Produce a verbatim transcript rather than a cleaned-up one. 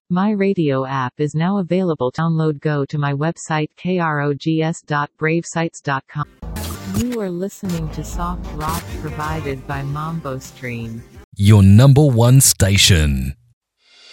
My radio app is now available. Download. Go to my website krogs dot brave sites dot com. You are listening to Soft Rock provided by Mambo Stream. Your number one station.